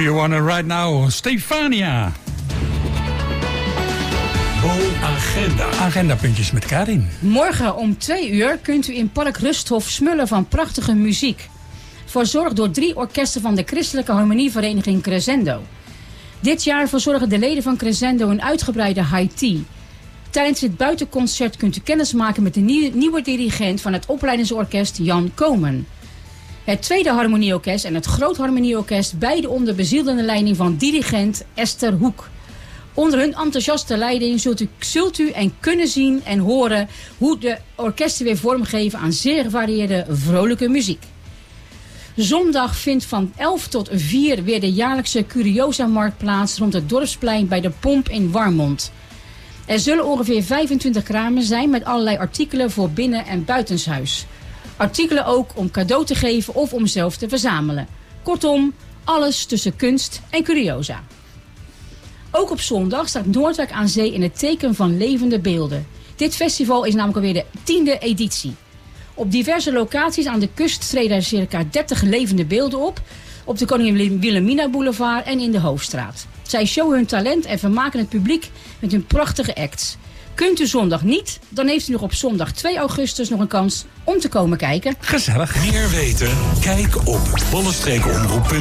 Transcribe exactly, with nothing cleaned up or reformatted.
You Wanna Right Now, Stefania. Agenda. Agendapuntjes met Karin. Morgen om twee uur kunt u in Park Rusthof smullen van prachtige muziek. Verzorgd door drie orkesten van de Christelijke Harmonievereniging Crescendo. Dit jaar verzorgen de leden van Crescendo een uitgebreide high tea. Tijdens dit buitenconcert kunt u kennis maken met de nieuwe, nieuwe dirigent van het opleidingsorkest Jan Komen. Het tweede harmonieorkest en het groot harmonieorkest, beide onder bezielende leiding van dirigent Esther Hoek. Onder hun enthousiaste leiding zult u, zult u en kunnen zien en horen hoe de orkesten weer vormgeven aan zeer gevarieerde vrolijke muziek. Zondag vindt van elf tot vier weer de jaarlijkse Curiosa-markt plaats rond het dorpsplein bij de Pomp in Warmond. Er zullen ongeveer vijfentwintig kramen zijn met allerlei artikelen voor binnen- en buitenshuis. Artikelen ook om cadeau te geven of om zelf te verzamelen. Kortom, alles tussen kunst en curiosa. Ook op zondag staat Noordwijk aan Zee in het teken van levende beelden. Dit festival is namelijk alweer de tiende editie. Op diverse locaties aan de kust treden er circa dertig levende beelden op. Op de Koningin Wilhelmina Boulevard en in de Hoofdstraat. Zij showen hun talent en vermaken het publiek met hun prachtige acts. Kunt u zondag niet, dan heeft u nog op zondag twee augustus nog een kans om te komen kijken. Gezellig. Meer weten? Kijk op bollenstreekomroep punt n l.